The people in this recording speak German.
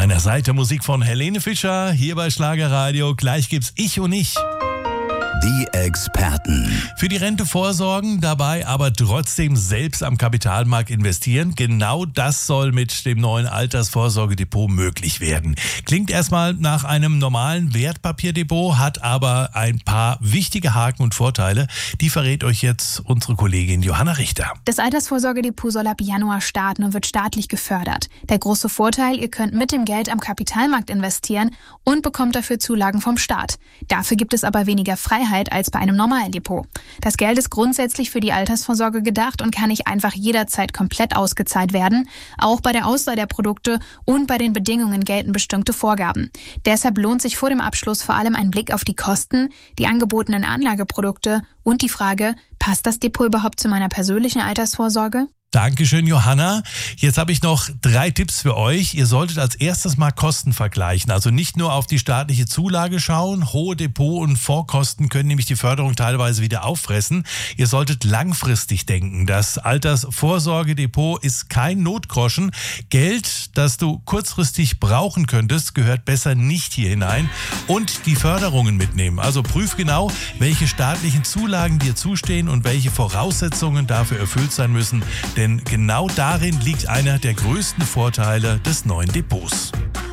meiner Seite Musik von Helene Fischer, hier bei Schlagerradio. Gleich gibt's Ich und Ich. Die Experten. Für die Rente vorsorgen, dabei aber trotzdem selbst am Kapitalmarkt investieren. Genau das soll mit dem neuen Altersvorsorgedepot möglich werden. Klingt erstmal nach einem normalen Wertpapierdepot, hat aber ein paar wichtige Haken und Vorteile. Die verrät euch jetzt unsere Kollegin Johanna Richter. Das Altersvorsorgedepot soll ab Januar starten und wird staatlich gefördert. Der große Vorteil, ihr könnt mit dem Geld am Kapitalmarkt investieren und bekommt dafür Zulagen vom Staat. Dafür gibt es aber weniger Freiheit als bei einem normalen Depot. Das Geld ist grundsätzlich für die Altersvorsorge gedacht und kann nicht einfach jederzeit komplett ausgezahlt werden. Auch bei der Auswahl der Produkte und bei den Bedingungen gelten bestimmte Vorgaben. Deshalb lohnt sich vor dem Abschluss vor allem ein Blick auf die Kosten, die angebotenen Anlageprodukte und die Frage, passt das Depot überhaupt zu meiner persönlichen Altersvorsorge? Dankeschön, Johanna. Jetzt habe ich noch 3 Tipps für euch. Ihr solltet als erstes mal Kosten vergleichen. Also nicht nur auf die staatliche Zulage schauen. Hohe Depot- und Vorkosten können nämlich die Förderung teilweise wieder auffressen. Ihr solltet langfristig denken. Das Altersvorsorgedepot ist kein Notgroschen. Geld, das du kurzfristig brauchen könntest, gehört besser nicht hier hinein. Und die Förderungen mitnehmen. Also prüf genau, welche staatlichen Zulagen dir zustehen und welche Voraussetzungen dafür erfüllt sein müssen. Denn genau darin liegt einer der größten Vorteile des neuen Depots.